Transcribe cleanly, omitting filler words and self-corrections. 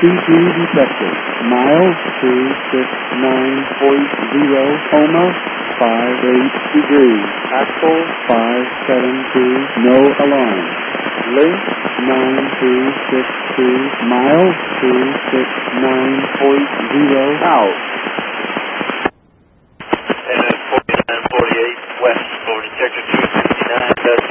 RCP detected. Miles 269.0, Homa 58 degrees. Axle 572, no alarm. Link 9262, miles 269.0 out. And then 4948 west over to sector 269,